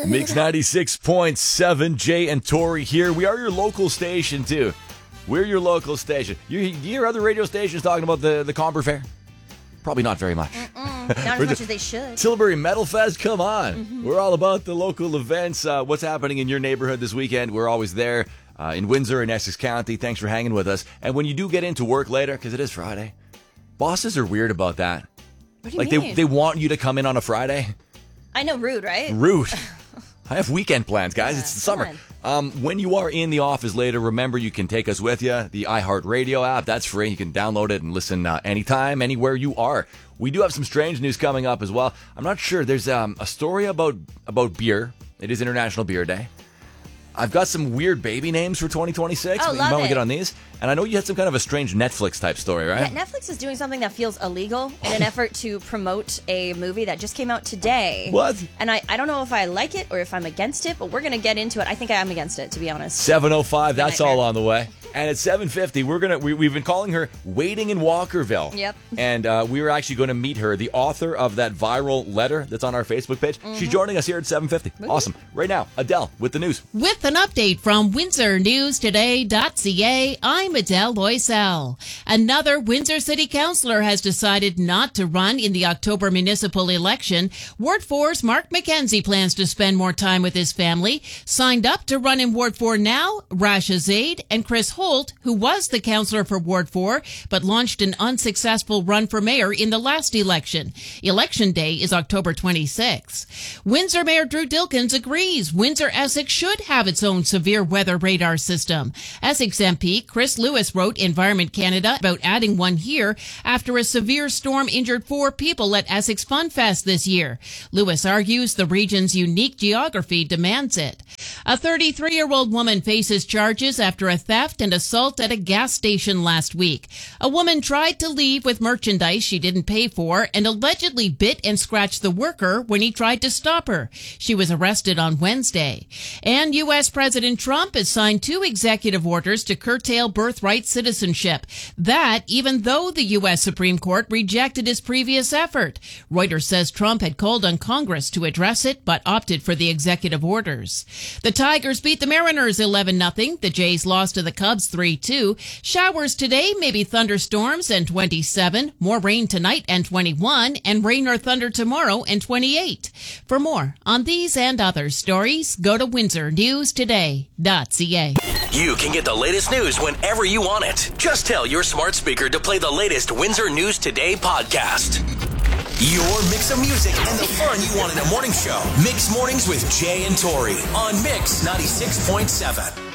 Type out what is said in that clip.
Mix 96.7, Jay and Tori here. We are your local station, too. We're your local station. You hear other radio stations talking about the Comber Fair? Probably not very much. Not as much as they should. Tilbury Metal Fest, come on. We're all about the local events. What's happening in your neighborhood this weekend? We're always there in Windsor and Essex County. Thanks for hanging with us. And when you do get into work later, because it is Friday, bosses are weird about that. What do you mean? They want you to come in on a Friday. I know, rude, right? Rude. I have weekend plans, guys. It's the summer. When you are in the office later, remember you can take us with you. The iHeartRadio app, that's free. You can download it and listen anytime, anywhere you are. We do have some strange news coming up as well. I'm not sure. There's a story about beer. It is International Beer Day. I've got some weird baby names for 2026. Oh, you love might want to it. get on these. And I know you had some kind of a strange Netflix type story, right? Yeah, Netflix is doing something that feels illegal in an effort to promote a movie that just came out today. What? And I don't know if I like it or if I'm against it, but we're going to get into it. I think I am against it, to be honest. 7:05, that's Nightmare. all on the way. And at 7:50, we've been calling her Waiting in Walkerville. Yep. And we were actually going to meet her, the author of that viral letter that's on our Facebook page. She's joining us here at 7:50. Awesome. Right now, Adele with the news. With an update from WindsorNewsToday.ca, I'm Adele Loisel. Another Windsor City Councillor has decided not to run in the October municipal election. Ward 4's Mark McKenzie plans to spend more time with his family. Signed up to run in Ward 4 now, Rasha Zaid and Chris Holt, who was the councillor for Ward 4, but launched an unsuccessful run for mayor in the last election. Election day is October 26. Windsor Mayor Drew Dilkins agrees Windsor-Essex should have its own severe weather radar system. Essex MP Chris Lewis wrote Environment Canada about adding one here after a severe storm injured 4 people at Essex Fun Fest this year. Lewis argues the region's unique geography demands it. A 33-year-old woman faces charges after a theft and assault at a gas station last week. A woman tried to leave with merchandise she didn't pay for and allegedly bit and scratched the worker when he tried to stop her. She was arrested on Wednesday. And U.S. President Trump has signed 2 executive orders to curtail birthright citizenship. That even though the U.S. Supreme Court rejected his previous effort. Reuters says Trump had called on Congress to address it, but opted for the executive orders. The Tigers beat the Mariners 11-0. The Jays lost to the Cubs 3-2. Showers today, maybe thunderstorms and 27. More rain tonight and 21. And rain or thunder tomorrow and 28. For more on these and other stories, go to WindsorNewsToday.ca. You can get the latest news whenever you want it. Just tell your smart speaker to play the latest Windsor News Today podcast. Your mix of music and the fun you want in a morning show. Mix Mornings with Jay and Tori on Mix 96.7.